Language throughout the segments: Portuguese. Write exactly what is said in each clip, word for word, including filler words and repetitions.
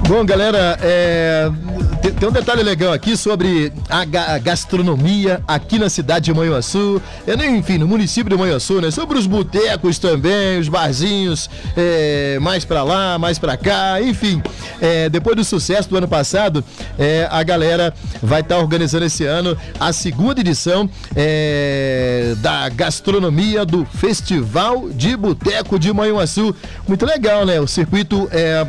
Bom, galera, é, tem, tem um detalhe legal aqui sobre a, ga, a gastronomia aqui na cidade de Manhuaçu, é, enfim, no município de Manhuaçu, né? Sobre os botecos também, os barzinhos, é, mais pra lá, mais pra cá, enfim. É, depois do sucesso do ano passado, é, a galera vai estar tá organizando esse ano a segunda edição é, da gastronomia do Festival de Boteco de Manhuaçu. Muito legal, né? O circuito é...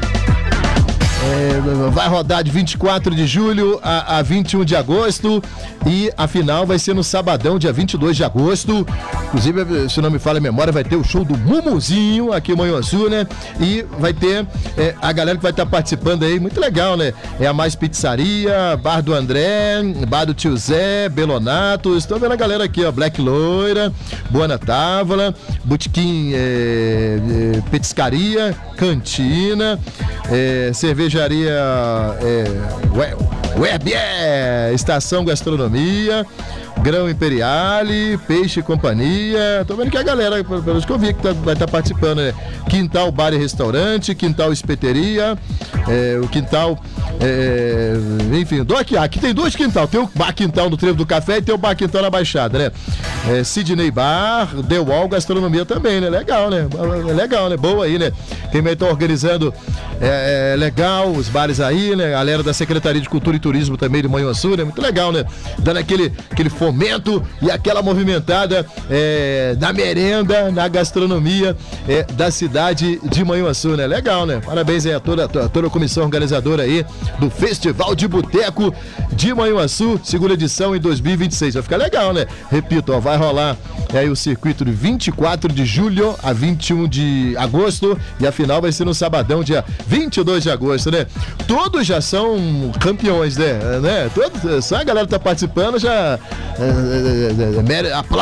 É, vai rodar de vinte e quatro de julho a, a vinte e um de agosto e a final vai ser no sabadão, dia vinte e dois de agosto. Inclusive, se não me falha a memória, vai ter o show do Mumuzinho aqui em Manhuaçu, né? E vai ter é, a galera que vai estar tá participando aí, muito legal, né? É a Mais Pizzaria, Bar do André, Bar do Tio Zé, Belonato. Estou vendo a galera aqui, ó, Black Loira, Buana Távola, Botequim é, é, Petiscaria, Cantina, é, cervejaria é, Web, é, Estação Gastronomia, Grão Imperiale, Peixe e Companhia. Tô vendo que a galera, pelos que eu vi, que tá, vai estar tá participando, né? Quintal Bar e Restaurante, Quintal Espeteria, é, o Quintal, é, enfim, do aqui, aqui tem dois quintal, tem o Bar Quintal no Trevo do Café e tem o Bar Quintal na Baixada, né? É, Sidney Bar, The Wall Gastronomia também, né? Legal, né? Legal, né? Boa aí, né? Quem vai estar organizando é, é legal, os bares aí, né? A galera da Secretaria de Cultura e Turismo também de Manhuaçu, né? Muito legal, né? Dando aquele, aquele fomento e aquela movimentada é, na merenda, na gastronomia é, da cidade de Manhuaçu, né? Legal, né? Parabéns aí a toda, a toda a comissão organizadora aí do Festival de Boteco de Manhuaçu, segunda edição em dois mil e vinte e seis. Vai ficar legal, né? Repito, ó, vai rolar é, aí o circuito de vinte e quatro de julho a vinte e um de agosto e a final vai ser no sabadão, dia vinte e dois de agosto, né? Todos já são campeões, né? né? Todos, só a galera que tá participando já é, é, é, é, é,